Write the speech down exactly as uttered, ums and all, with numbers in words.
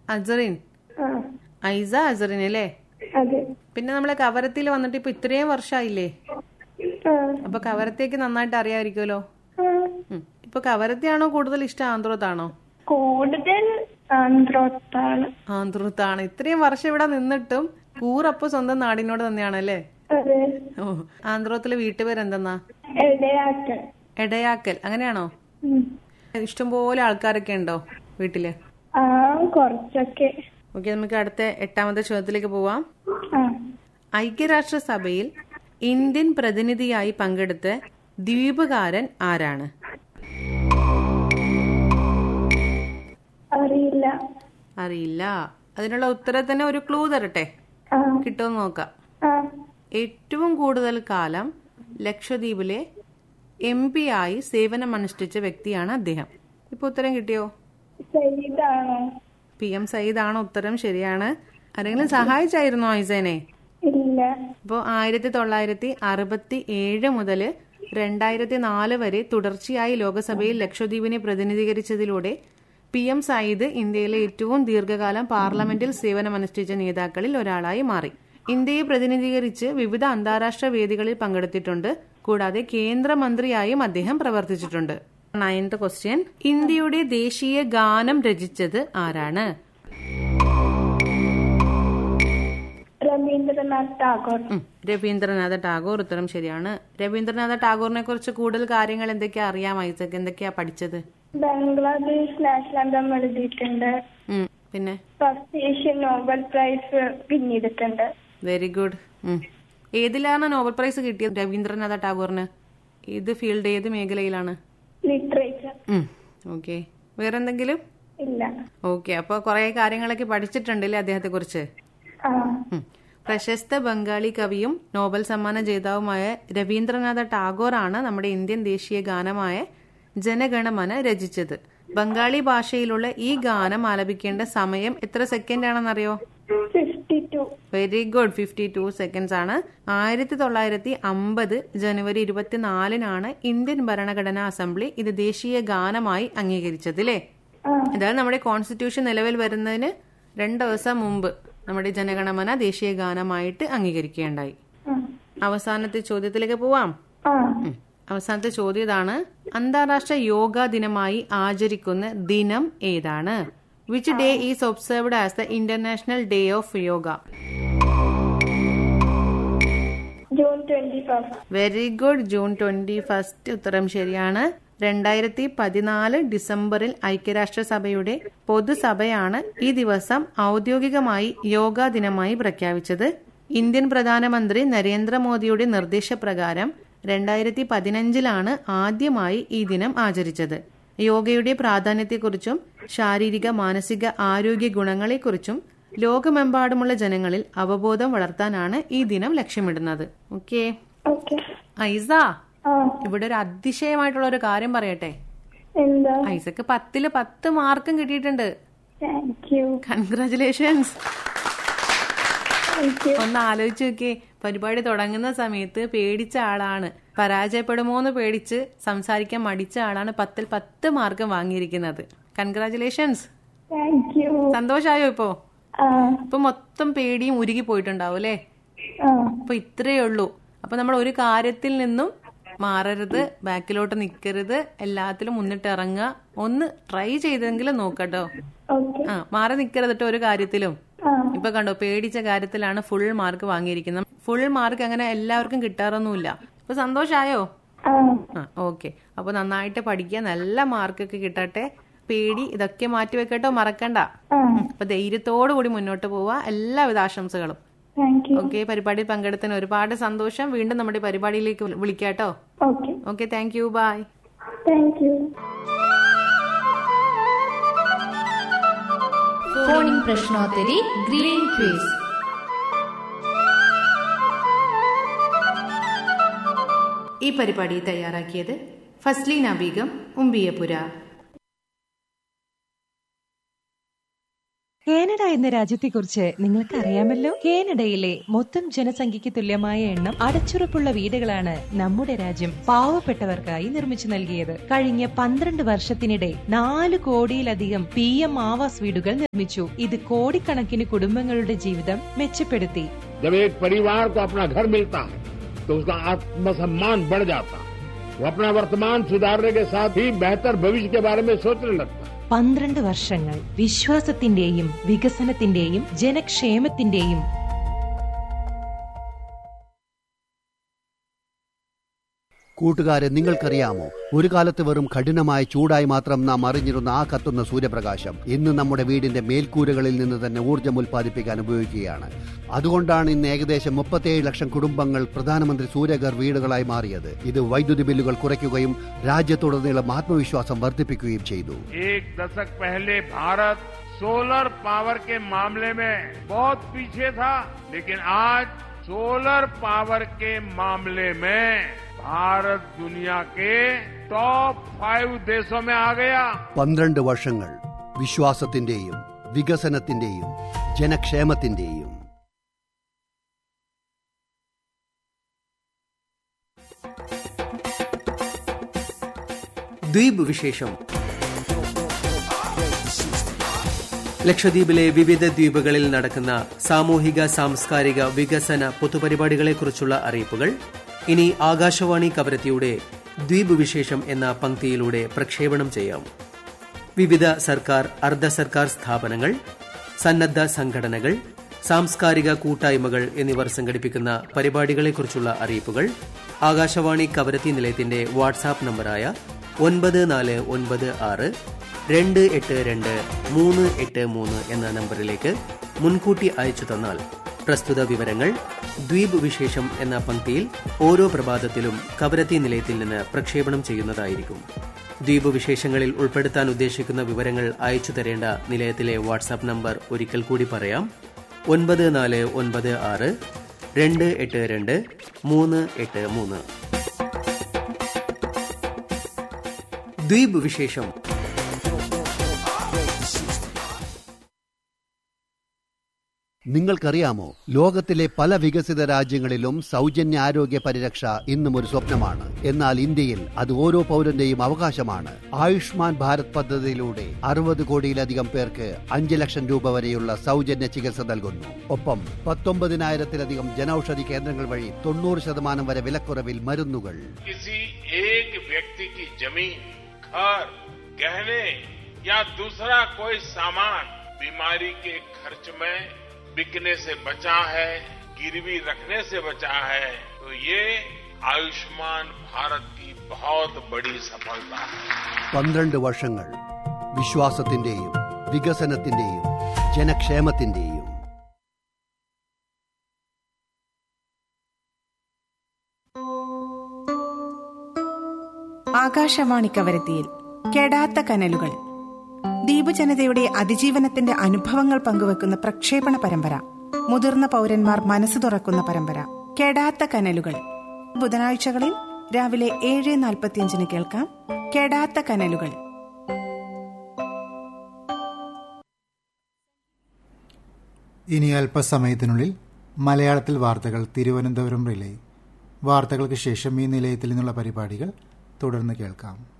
അസറിൻ. ഐസ അസറിൻ അല്ലേ? പിന്നെ നമ്മളെ കവരത്തിൽ വന്നിട്ട് ഇപ്പൊ ഇത്രയും വർഷമായില്ലേ? അപ്പൊ കവരത്തേക്ക് നന്നായിട്ട് അറിയാമായിരിക്കുമല്ലോ. ഇപ്പൊ കവരത്തെയാണോ കൂടുതൽ ഇഷ്ടം ആന്ത്രോത്താണോ? കൂടുതൽ ആന്ത്രോത്താണ്. ആന്ത്രോത്താണ്. ഇത്രയും വർഷം ഇവിടെ നിന്നിട്ടും കൂറപ്പൊ സ്വന്തം നാടിനോട് തന്നെയാണല്ലേ? ഓ, ആന്ത്രോത്തിലെ വീട്ടുപേരെന്തെന്നാ? എടയാക്കൽ. എടയാക്കൽ, അങ്ങനെയാണോ? ഇഷ്ടംപോലെ ആൾക്കാരൊക്കെ ഉണ്ടോ വീട്ടില്? കുറച്ചൊക്കെ. ഓക്കെ, നമുക്ക് അടുത്ത എട്ടാമത്തെ ചോദ്യത്തിലേക്ക് പോവാം. ഐക്യരാഷ്ട്രസഭയിൽ ഇന്ത്യൻ പ്രതിനിധിയായി പങ്കെടുത്ത ദ്വീപുകാരൻ ആരാണ്? അറിയില്ല. അറിയില്ല. അതിനുള്ള ഉത്തരത്തിന് ഒരു ക്ലൂ തരട്ടെ, കിട്ടുമെന്ന് നോക്കാം. ഏറ്റവും കൂടുതൽ കാലം ലക്ഷദ്വീപിലെ എം പി ആയി സേവനമനുഷ്ഠിച്ച വ്യക്തിയാണ് അദ്ദേഹം. ഇപ്പൊ ഉത്തരം കിട്ടിയോ? പി എം സയ്യിദ് ആണോ ഉത്തരം? ശരിയാണ്. ആരെങ്കിലും സഹായിച്ചായിരുന്നോ ഐസനെ? ഇല്ല. ഇപ്പോ ആയിരത്തി തൊള്ളായിരത്തി അറുപത്തി ഏഴ് മുതല് രണ്ടായിരത്തി നാല് വരെ തുടർച്ചയായി ലോകസഭയിൽ ലക്ഷദ്വീപിനെ പ്രതിനിധീകരിച്ചതിലൂടെ പി എം സയ്യിദ് ഇന്ത്യയിലെ ഏറ്റവും ദീർഘകാലം പാർലമെന്റിൽ സേവനമനുഷ്ഠിച്ച നേതാക്കളിൽ ഒരാളായി മാറി. ഇന്ത്യയെ പ്രതിനിധീകരിച്ച് വിവിധ അന്താരാഷ്ട്ര വേദികളിൽ പങ്കെടുത്തിട്ടുണ്ട്. കൂടാതെ കേന്ദ്രമന്ത്രിയായും അദ്ദേഹം പ്രവർത്തിച്ചിട്ടുണ്ട്. Ninth question. ഇന്ത്യയുടെ ദേശീയ ഗാനം രചിച്ചത് ആരാണ്? രവീന്ദ്രനാഥ് ടാഗോർ. രവീന്ദ്രനാഥ ടാഗോർ, ഉത്തരം ശരിയാണ്. രവീന്ദ്രനാഥ ടാഗോറിനെ കുറിച്ച് കൂടുതൽ കാര്യങ്ങൾ എന്തൊക്കെയാ അറിയാം ഐസക്? എന്തൊക്കെയാ പഠിച്ചത്? ബംഗ്ലാദേശ് നാഷണൽ അന്തം എഴുതിയിട്ടുണ്ട്. പിന്നെ first Asian Nobel prize പിന്നിട്ടുണ്ട്. Very good. ഏതിലാണ് നോബൽ പ്രൈസ് കിട്ടിയത് രവീന്ദ്രനാഥ ടാഗോറിന്? ഏത് ഫീൽഡ്, ഏത് മേഖലയിലാണ്? ലിറ്ററേച്ചർ. ഓക്കെ, വേറെന്തെങ്കിലും? ഇല്ല. ഓക്കെ, അപ്പൊ കുറെ കാര്യങ്ങളൊക്കെ പഠിച്ചിട്ടുണ്ടല്ലേ അദ്ദേഹത്തെ കുറിച്ച്? പ്രശസ്ത ബംഗാളി കവിയും നോബൽ സമ്മാന ജേതാവുമായ രവീന്ദ്രനാഥ ടാഗോർ ആണ് നമ്മുടെ ഇന്ത്യൻ ദേശീയ ഗാനമായ ജനഗണമന രചിച്ചത്. ബംഗാളി ഭാഷയിലുള്ള ഈ ഗാനം ആലപിക്കേണ്ട സമയം എത്ര second ആണെന്നറിയോ? Very good, fifty to seconds ആണ്. ആയിരത്തി തൊള്ളായിരത്തി അമ്പത് ജനുവരി ഇരുപത്തിനാലിനാണ് ഇന്ത്യൻ ഭരണഘടനാ അസംബ്ലി ഇത് ദേശീയ ഗാനമായി അംഗീകരിച്ചത് അല്ലേ? അതായത് നമ്മുടെ കോൺസ്റ്റിറ്റ്യൂഷൻ നിലവിൽ വരുന്നതിന് രണ്ട് ദിവസം മുമ്പ് നമ്മുടെ ജനഗണമന ദേശീയ ഗാനമായിട്ട് അംഗീകരിക്കുകയുണ്ടായി. അവസാനത്തെ ചോദ്യത്തിലേക്ക് പോവാം. അവസാനത്തെ ചോദ്യം ഇതാണ്. അന്താരാഷ്ട്ര യോഗാ ദിനമായി ആചരിക്കുന്ന ദിനം ഏതാണ്? Which day is observed as the international day of yoga? Very good, June twenty first, ഉത്തരം ശരിയാണ്. രണ്ടായിരത്തി പതിനാല് ഡിസംബറിൽ ഐക്യരാഷ്ട്രസഭയുടെ പൊതുസഭയാണ് ഈ ദിവസം ഔദ്യോഗികമായി യോഗാ ദിനമായി പ്രഖ്യാപിച്ചത്. ഇന്ത്യൻ പ്രധാനമന്ത്രി നരേന്ദ്രമോദിയുടെ നിർദ്ദേശപ്രകാരം രണ്ടായിരത്തി പതിനഞ്ചിലാണ് ആദ്യമായി ഈ ദിനം ആചരിച്ചത്. യോഗയുടെ പ്രാധാന്യത്തെക്കുറിച്ചും ശാരീരിക മാനസിക ആരോഗ്യ ഗുണങ്ങളെക്കുറിച്ചും ലോകമെമ്പാടുമുള്ള ജനങ്ങളിൽ അവബോധം വളർത്താനാണ് ഈ ദിനം ലക്ഷ്യമിടുന്നത്. ഓക്കെ ഐസ, ഇവിടെ ഒരു അതിശയമായിട്ടുള്ള ഒരു കാര്യം പറയട്ടെ. ഐസക്ക് പത്തില് പത്ത് മാർക്കും കിട്ടിയിട്ടുണ്ട്. കൺഗ്രാറ്റുലേഷൻസ്. ഒന്ന് ആലോചിച്ച് നോക്കിയേ, പരിപാടി തുടങ്ങുന്ന സമയത്ത് പേടിച്ച ആളാണ്, പരാജയപ്പെടുമോന്ന് പേടിച്ച് സംസാരിക്കാൻ മടിച്ച ആളാണ് പത്തിൽ പത്ത് മാർക്ക് വാങ്ങിയിരിക്കുന്നത്. കൺഗ്രാറ്റുലേഷൻസ്. സന്തോഷായോ ഇപ്പോ? ഇപ്പൊ മൊത്തം പേടിയും ഉരുകി പോയിട്ടുണ്ടാവും അല്ലേ? അപ്പൊ ഇത്രയേ ഉള്ളൂ. അപ്പൊ നമ്മൾ ഒരു കാര്യത്തിൽ നിന്നും മാറരുത്, ബാക്കിലോട്ട് നിക്കരുത്, എല്ലാത്തിലും മുന്നിട്ട് ഇറങ്ങുക. ഒന്ന് ട്രൈ ചെയ്തെങ്കിലും നോക്കട്ടോ. ആ, മാറി നിക്കരുത് കേട്ടോ ഒരു കാര്യത്തിലും. ഇപ്പൊ കണ്ടോ, പേടിച്ച കാര്യത്തിലാണ് ഫുൾ മാർക്ക് വാങ്ങിയിരിക്കുന്നത്. ഫുൾ മാർക്ക് അങ്ങനെ എല്ലാവർക്കും കിട്ടാറൊന്നുമില്ല. ഇപ്പൊ സന്തോഷായോ? ആ, ഓക്കെ. അപ്പൊ നന്നായിട്ട് പഠിക്കുക, നല്ല മാർക്കൊക്കെ കിട്ടട്ടെ. പേടി ഇതൊക്കെ മാറ്റി വെക്കട്ടോ, മറക്കണ്ട. അപ്പൊ ധൈര്യത്തോടു കൂടി മുന്നോട്ട് പോവാ. എല്ലാവിധ ആശംസകളും. ഓക്കെ, പരിപാടിയിൽ പങ്കെടുത്തതിന് ഒരുപാട് സന്തോഷം. വീണ്ടും നമ്മുടെ പരിപാടിയിലേക്ക് വിളിക്കാട്ടോ. Okay, thank you, by. Phoning പ്രശ്നോത്തരി green quiz. ഈ പരിപാടി തയ്യാറാക്കിയത് ഫസ്ലീന ബീഗം, ഉമ്പിയപുര. കാനഡ എന്ന രാജ്യത്തെക്കുറിച്ച് നിങ്ങൾക്ക് അറിയാമല്ലോ. കാനഡയിലെ മൊത്തം ജനസംഖ്യയ്ക്ക് തുല്യമായ എണ്ണം അടച്ചുറപ്പുള്ള വീടുകളാണ് നമ്മുടെ രാജ്യം പാവപ്പെട്ടവർക്കായി നിർമ്മിച്ചു നൽകിയത്. കഴിഞ്ഞ പന്ത്രണ്ട് വർഷത്തിനിടെ നാല് കോടിയിലധികം പി എം ആവാസ് വീടുകൾ നിർമ്മിച്ചു. ഇത് കോടിക്കണക്കിന് കുടുംബങ്ങളുടെ ജീവിതം മെച്ചപ്പെടുത്തി. जब एक परिवार को अपना घर मिलता है तो उसका आत्मसम्मान बढ़ जाता है. वो अपना वर्तमान सुधारने के साथ ही बेहतर भविष्य के बारे में सोचने लगता है. പന്ത്രണ്ട് വർഷങ്ങൾ വിശ്വാസത്തിന്റെയും വികസനത്തിന്റെയും ജനക്ഷേമത്തിന്റെയും. കൂട്ടുകാരെ, നിങ്ങൾക്കറിയാമോ, ഒരു കാലത്ത് വെറും കഠിനമായ ചൂടായി മാത്രം നാം അറിഞ്ഞിരുന്ന ആ കത്തുന്ന സൂര്യപ്രകാശം ഇന്ന് നമ്മുടെ വീടിന്റെ മേൽക്കൂരകളിൽ നിന്ന് തന്നെ ഊർജ്ജം ഉൽപ്പാദിപ്പിക്കാൻ ഉപയോഗിക്കുകയാണ്. അതുകൊണ്ടാണ് ഇന്ന് ഏകദേശം മുപ്പത്തിയേഴ് ലക്ഷം കുടുംബങ്ങൾ പ്രധാനമന്ത്രി സൂര്യഘർ വീടുകളായി മാറിയത്. ഇത് വൈദ്യുതി ബില്ലുകൾ കുറയ്ക്കുകയും രാജ്യത്തുടനീളം ആത്മവിശ്വാസം വർദ്ധിപ്പിക്കുകയും ചെയ്തു. एक दशक पहले भारत सोलर पावर के मामले में बहुत पीछे था, लेकिन आज सोलर पावर के मामले में भारत दुनिया के टॉप फाइव देशों में आ गया. പന്ത്രണ്ട് വർഷങ്ങൾ വിശ്വാസത്തിന്റെയും വികസനത്തിന്റെയും ജനക്ഷേമത്തിന്റെയും. ദ്വീപ് വിശേഷം. ലക്ഷദ്വീപിലെ വിവിധ ദ്വീപുകളിൽ നടക്കുന്ന സാമൂഹിക സാംസ്കാരിക വികസന പൊതുപരിപാടികളെക്കുറിച്ചുള്ള അറിയിപ്പുകൾ ഇനി ആകാശവാണി കവരത്തിയുടെ ദ്വീപ് വിശേഷം എന്ന പങ്ക്തിയിലൂടെ പ്രക്ഷേപണം ചെയ്യാം. വിവിധ സർക്കാർ അർദ്ധ സർക്കാർ സ്ഥാപനങ്ങൾ, സന്നദ്ധ സംഘടനകൾ, സാംസ്കാരിക കൂട്ടായ്മകൾ എന്നിവർ സംഘടിപ്പിക്കുന്ന പരിപാടികളെക്കുറിച്ചുള്ള അറിയിപ്പുകൾ ആകാശവാണി കവരത്തി നിലയത്തിന്റെ വാട്സാപ്പ് നമ്പറായ ഒൻപത് നാല് ഒൻപത് ആറ് രണ്ട് എട്ട് രണ്ട് മൂന്ന് എട്ട് മൂന്ന് എന്ന നമ്പറിലേക്ക് മുൻകൂട്ടി അയച്ചു തന്നാൽ പ്രസ്തുത വിവരങ്ങൾ ദ്വീപ് വിശേഷം എന്ന പങ്ക്തിയിൽ ഓരോ പ്രഭാതത്തിലും കവരത്തി നിലയത്തിൽ നിന്ന് പ്രക്ഷേപണം ചെയ്യുന്നതായിരിക്കും. ദ്വീപ് വിശേഷങ്ങളിൽ ഉൾപ്പെടുത്താൻ ഉദ്ദേശിക്കുന്ന വിവരങ്ങൾ അയച്ചു തരേണ്ട നിലയത്തിലെ വാട്സാപ്പ് നമ്പർ ഒരിക്കൽ കൂടി പറയാം: ഒൻപത് നാല് ഒൻപത് ആറ് രണ്ട് എട്ട് രണ്ട് മൂന്ന് എട്ട് മൂന്ന്. ദ്വീപ് വിശേഷം. നിങ്ങൾക്കറിയാമോ, ലോകത്തിലെ പല വികസിത രാജ്യങ്ങളിലും സൗജന്യ ആരോഗ്യ പരിരക്ഷ ഇന്നും ഒരു സ്വപ്നമാണ്. എന്നാൽ ഇന്ത്യയിൽ അത് ഓരോ പൗരന്റെയും അവകാശമാണ്. ആയുഷ്മാൻ ഭാരത് പദ്ധതിയിലൂടെ അറുപത് കോടിയിലധികം പേർക്ക് അഞ്ച് ലക്ഷം രൂപ വരെയുള്ള സൗജന്യ ചികിത്സ നൽകുന്നു. ഒപ്പം പത്തൊമ്പതിനായിരത്തിലധികം ജനൌഷധി കേന്ദ്രങ്ങൾ വഴി തൊണ്ണൂറ് ശതമാനം വരെ വിലക്കുറവിൽ മരുന്നുകൾ. बीमारी के खर्च में बिकने से बचा है, गिरवी रखने से बचा है, तो ये आयुष्मान भारत की बहुत बड़ी सफलता है. പന്ത്രണ്ട് വർഷങ്ങൾ വിശ്വാസത്തിന്റെയും വികസനത്തിന്റെയും ജനക്ഷേമത്തിന്റെയും. ആകാശവാണി കവരത്തിയിൽ കെടാത്ത കനലുകൾ, ദ്വീപ് ജനതയുടെ അതിജീവനത്തിന്റെ അനുഭവങ്ങൾ പങ്കുവെക്കുന്ന പ്രക്ഷേപണ പരമ്പര. മുതിർന്ന പൌരന്മാർ മനസ്സ് തുറക്കുന്ന പരമ്പര കെടാത്ത കനലുകൾ. ബുധനാഴ്ചകളിൽ രാവിലെ ഏഴ് നാൽപ്പത്തിയഞ്ചിന് കേൾക്കാം കെടാത്ത കനലുകൾ. ഇനി അല്പസമയത്തിനുള്ളിൽ മലയാളത്തിൽ വാർത്തകൾ തിരുവനന്തപുരം റിലേ. വാർത്തകൾക്ക് ശേഷം ഈ നിലയത്തിൽ നിന്നുള്ള പരിപാടികൾ തുടർന്ന് കേൾക്കാം.